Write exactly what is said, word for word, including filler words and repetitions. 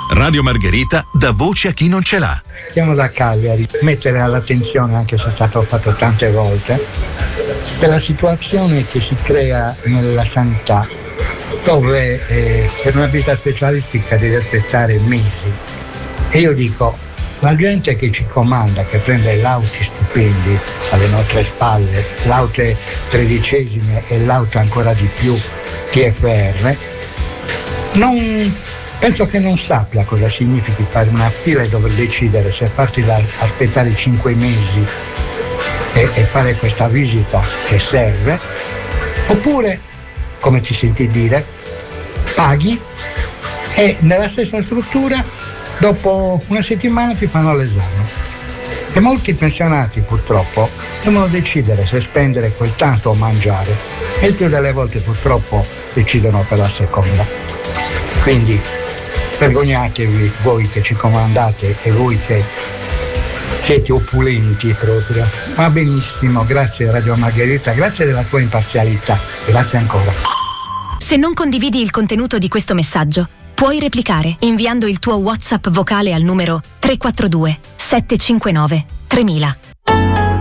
Radio Margherita dà voce a chi non ce l'ha. Chiamo da Cagliari, mettere all'attenzione, anche se è stato fatto tante volte, della situazione che si crea nella sanità, dove eh, per una visita specialistica devi aspettare mesi. E io dico, la gente che ci comanda, che prende lauti stipendi alle nostre spalle, laute tredicesime e laute ancora di più T F R, non, penso che non sappia cosa significhi fare una fila e dover decidere se farti da aspettare cinque mesi e, e fare questa visita che serve, oppure, come ti senti dire, paghi e nella stessa struttura dopo una settimana ti fanno l'esame. E molti pensionati purtroppo devono decidere se spendere quel tanto o mangiare, e il più delle volte purtroppo decidono per la seconda. Quindi vergognatevi voi che ci comandate e voi che siete opulenti proprio. Va benissimo, grazie Radio Margherita, grazie della tua imparzialità, grazie ancora. Se non condividi il contenuto di questo messaggio, puoi replicare inviando il tuo WhatsApp vocale al numero tre quattro due sette cinque nove tremila.